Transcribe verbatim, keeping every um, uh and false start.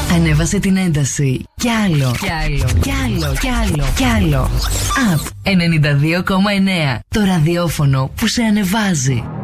Ανέβασε την ένταση. Κι άλλο, κι άλλο, κι άλλο, κι άλλο, κι άλλο. Απ ενενήντα δύο κόμμα εννέα. Το ραδιόφωνο που σε ανεβάζει.